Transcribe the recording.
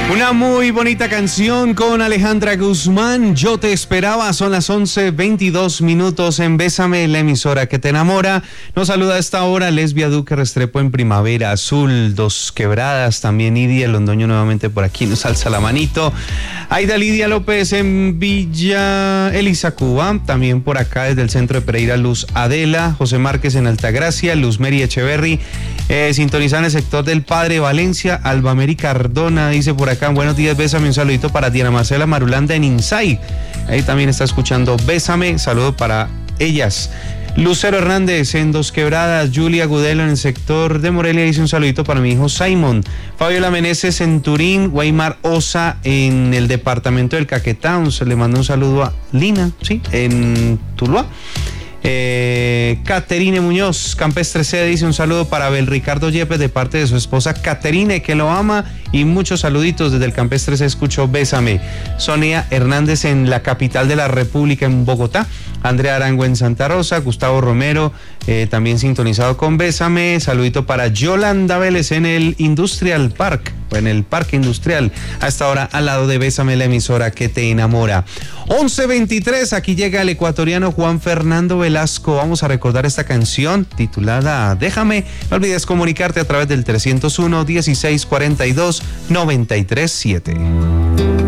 Una muy bonita canción con Alejandra Guzmán, Yo te esperaba, son las 11:22 en Bésame, la emisora que te enamora. Nos saluda a esta hora Lesbia Duque Restrepo en Primavera Azul, Dos Quebradas, también Idia Londoño nuevamente por aquí, nos alza la manito. Aida Lidia López en Villa Elisa, Cuba, también por acá desde el centro de Pereira, Luz Adela, José Márquez en Altagracia, Luz Mary Echeverry, sintonizada en el sector del Padre Valencia, Alba Mary Cardona, dice por acá, buenos días, Bésame, un saludito para Diana Marcela Marulanda en Insay, ahí también está escuchando Bésame, saludo para ellas. Lucero Hernández en Dos Quebradas, Julia Gudelo en el sector de Morelia dice un saludito para mi hijo Simon. Fabiola Meneses en Turín, Guaymar Osa en el departamento del Caquetá, se le manda un saludo a Lina, sí, en Tuluá. Caterine Muñoz, Campestre C, dice un saludo para Abel Ricardo Yepes de parte de su esposa Caterine, que lo ama, y muchos saluditos desde el Campestre C, escucho Bésame. Sonia Hernández en la capital de la República, en Bogotá, Andrea Arango en Santa Rosa, Gustavo Romero también sintonizado con Bésame, saludito para Yolanda Vélez en el Industrial Park, en el Parque Industrial, hasta ahora al lado de Bésame, la emisora que te enamora. 11:23, aquí llega el ecuatoriano Juan Fernando Velasco. Vamos a recordar esta canción titulada Déjame. No olvides comunicarte a través del 301-1642-937.